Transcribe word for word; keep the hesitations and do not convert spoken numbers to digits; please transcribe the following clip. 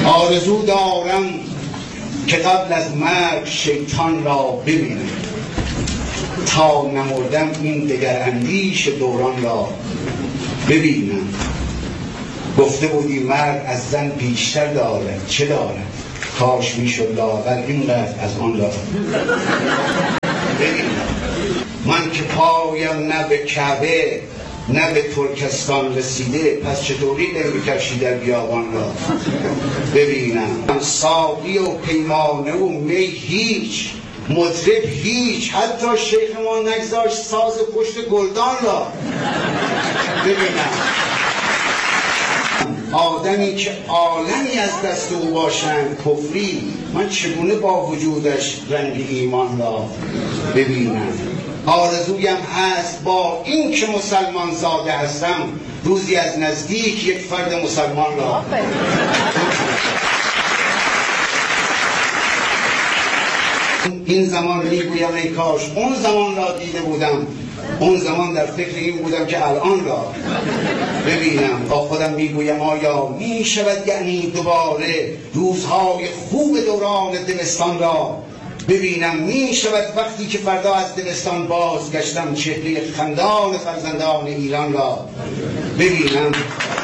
آرزو دارم که قبل از مرگ شیطان را ببینم، تا نمردم این دگر اندیش دوران را ببینم. گفته بودی مرگ از زن بیشتر دارد، چه دارد؟ کاش میشد لااقل اینقدر از آن را ببینم. من که پایم نه به کعبه نه به ترکستان رسیده، پس چطوری دل بکشی در بیابان را ببینم. ساقی و پیمانه و می هیچ، مطرب هیچ، حتی شیخ ما نگذاشت ساز پشت گلدان را ببینم. آدمی که عالمی از دست او باشند کفری، من چگونه با وجودش رنگ ایمان را ببینم. آرزویم هست با این که مسلمان زاده هستم، روزی از نزدیک یک فرد مسلمان را این زمان میگویم ای کاش اون زمان را دیده بودم، اون زمان در فکر این بودم که الان را ببینم. با خودم میگویم آیا می شود یعنی دوباره روزهای خوب دوران دبستان را ببینم؟ می شود وقتی که فردا از دبستان بازگشتم چهره خندان فرزندان ایران را ببینم؟